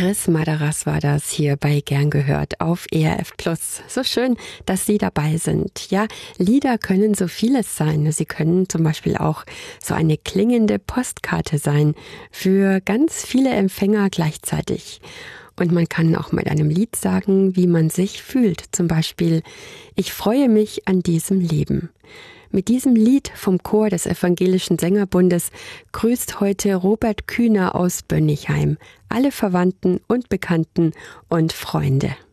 Chris Madaras war das hier bei Gern gehört auf ERF Plus. So schön, dass Sie dabei sind. Ja, Lieder können so vieles sein. Sie können zum Beispiel auch so eine klingende Postkarte sein für ganz viele Empfänger gleichzeitig. Und man kann auch mit einem Lied sagen, wie man sich fühlt. Zum Beispiel, ich freue mich an diesem Leben. Mit diesem Lied vom Chor des Evangelischen Sängerbundes grüßt heute Robert Kühner aus Bönnigheim alle Verwandten und Bekannten und Freunde.